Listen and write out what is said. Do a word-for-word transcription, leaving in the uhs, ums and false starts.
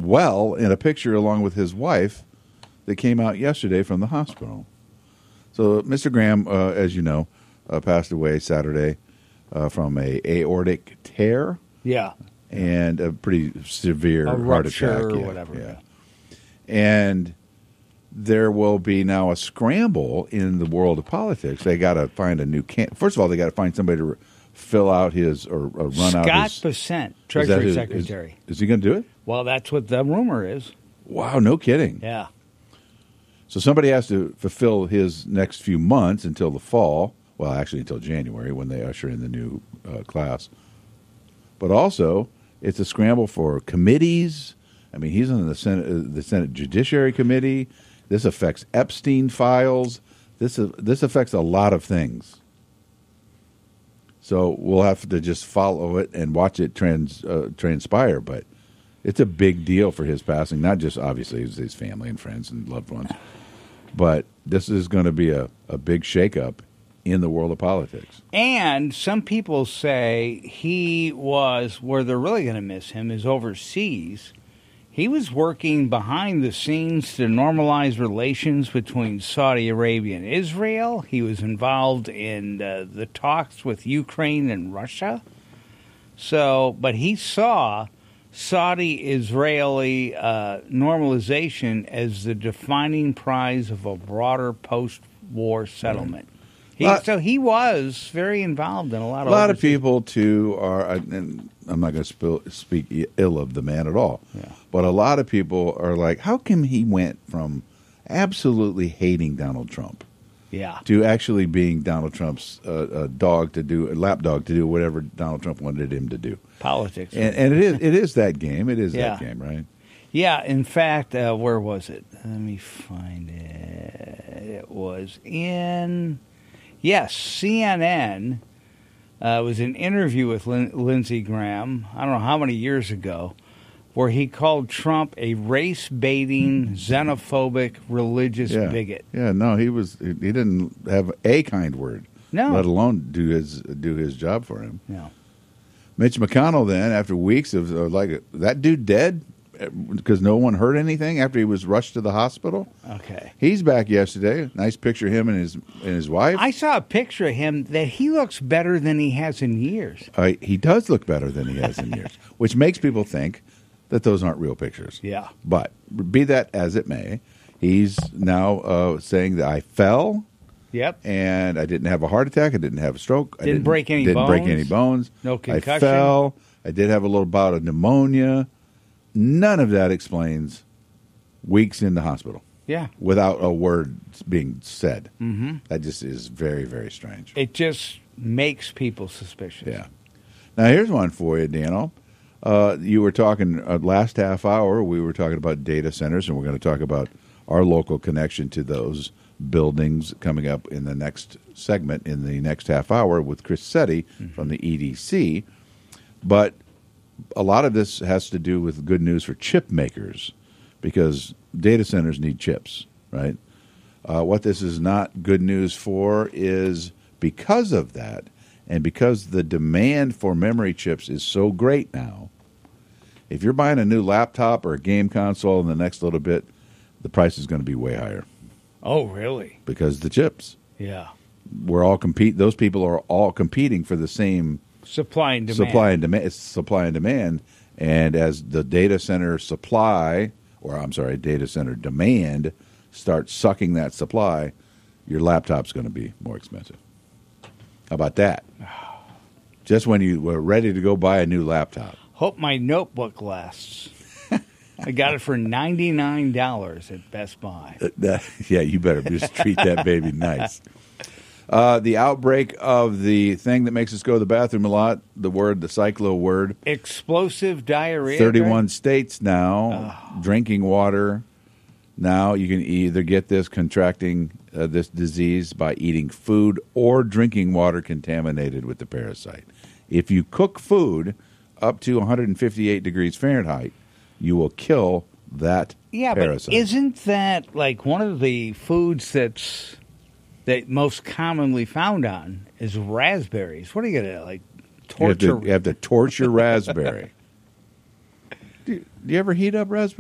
well in a picture along with his wife that came out yesterday from the hospital. So Mister Graham, uh, as you know, uh, passed away Saturday uh, from a aortic tear. Yeah. And a pretty severe a heart rupture attack. or yeah, whatever. Yeah. And there will be now a scramble in the world of politics. They got to find a new can. First of all, they got to find somebody to fill out his or, or run Scott out his. Scott Bessent, is Treasury his, Secretary. Is, is he going to do it? Well, that's what the rumor is. Wow, no kidding. Yeah. So somebody has to fulfill his next few months until the fall. Well, actually until January when they usher in the new uh, class. But also, it's a scramble for committees. I mean, he's on the Senate, uh, the Senate Judiciary Committee. This affects Epstein files. This uh, this affects a lot of things. So we'll have to just follow it and watch it trans, uh, transpire. But it's a big deal for his passing, not just obviously his family and friends and loved ones, but this is going to be a, a big shakeup in the world of politics. And some people say he was, where they're really going to miss him is overseas. He was working behind the scenes to normalize relations between Saudi Arabia and Israel. He was involved in uh, the talks with Ukraine and Russia. So, but he saw Saudi-Israeli uh, normalization as the defining prize of a broader post-war settlement. Right. He, lot, so he was very involved in a lot of A lot overseas. of people, too, are, and I'm not going to speak ill of the man at all, yeah. but a lot of people are like, how come he went from absolutely hating Donald Trump yeah. to actually being Donald Trump's uh, uh, dog to do, a lapdog to do whatever Donald Trump wanted him to do? Politics. And, and it is it is that game. It is yeah. that game, right? Yeah, in fact, uh, where was it? Let me find it. It was in... Yes, C N N uh, was an interview with Lin- Lindsey Graham, I don't know how many years ago, where he called Trump a race-baiting, xenophobic, religious yeah. bigot. Yeah, no, he was. He didn't have a kind word, no, let alone do his do his job for him. No. Mitch McConnell, then, after weeks of uh, like that dude dead because no one heard anything after he was rushed to the hospital. Okay, he's back yesterday. Nice picture of him and his and his wife. I saw a picture of him that he looks better than he has in years. Uh, he does look better than he has in years, which makes people think that those aren't real pictures. Yeah, but be that as it may, he's now uh, saying that I fell. Yep. And I didn't have a heart attack. I didn't have a stroke. Didn't, I didn't break any didn't bones. break any bones. No concussion. I fell. I did have a little bout of pneumonia. None of that explains weeks in the hospital. Yeah. Without a word being said. Mm-hmm. That just is very, very strange. It just makes people suspicious. Yeah. Now, here's one for you, Dano. Uh, you were talking uh, last half hour, we were talking about data centers, and we're going to talk about our local connection to those buildings coming up in the next segment in the next half hour with Chris Setti mm-hmm. from the E D C. But a lot of this has to do with good news for chip makers because data centers need chips, right? Uh, what this is not good news for is because of that and because the demand for memory chips is so great now, if you're buying a new laptop or a game console in the next little bit, the price is going to be way higher. Oh, really? Because the chips. Yeah. We're all compete. Those people are all competing for the same supply and demand. Supply and demand. Supply and demand. And as the data center supply, or I'm sorry, data center demand starts sucking that supply, your laptop's going to be more expensive. How about that? Just when you were ready to go buy a new laptop. Hope my notebook lasts. I got it for ninety-nine dollars at Best Buy. Uh, that, yeah, you better just treat that baby nice. Uh, the outbreak of the thing that makes us go to the bathroom a lot, the word, the cyclo word. Explosive diarrhea. thirty-one right? states now, oh. drinking water. Now you can either get this contracting uh, this disease by eating food or drinking water contaminated with the parasite. If you cook food up to one hundred fifty-eight degrees Fahrenheit, you will kill that yeah, parasite. But isn't that like one of the foods that's that most commonly found on is raspberries? What are you gonna like torture? You have to, you have to torture raspberry. do, do you ever heat up raspberry?